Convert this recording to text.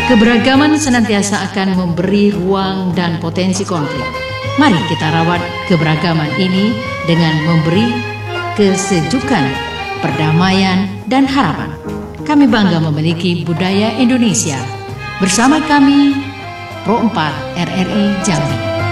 Keberagaman senantiasa akan memberi ruang dan potensi konflik. Mari kita rawat keberagaman ini dengan memberi kesejukan, perdamaian, dan harapan. Kami bangga memiliki budaya Indonesia. Bersama kami, Pro 4 RRI Jambi.